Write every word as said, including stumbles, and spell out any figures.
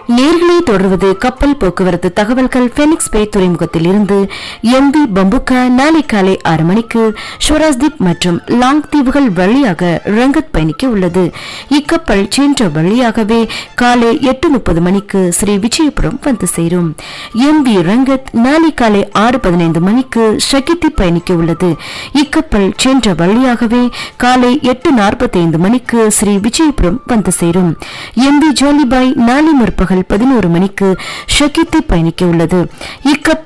நேர்களை தொடர்வது கப்பல் போக்குவரத்து தகவல்கள். பெனிக்ஸ் பே துறைமுகத்தில் இருந்து எம் வி பம்புகா நாளை காலை ஆறு மணிக்கு ஸ்வராஜ்தீப் மற்றும் லாங் தீவுகள் வழியாக ரங்கத் பயணிக்க உள்ளது. இக்கப்பல் சென்ற வழியாகவே காலை எட்டு முப்பது மணிக்கு ஸ்ரீ விஜயபுரம் வந்து சேரும். எம் வி ரங்கத் நாளை காலை ஆறு பதினைந்து மணிக்கு ஷகித்தி பயணிக்க உள்ளது. இக்கப்பல் சென்ற வழியாகவே காலை எட்டு நாற்பத்தி ஐந்து மணிக்கு ஸ்ரீ விஜயபுரம் வந்து சேரும். எம் வி ஜோலிபாய் நாளை முற்பகல் பதினோரு மணிக்கு ஷகித்தி பயணிக்க உள்ளது. இக்கப்பல்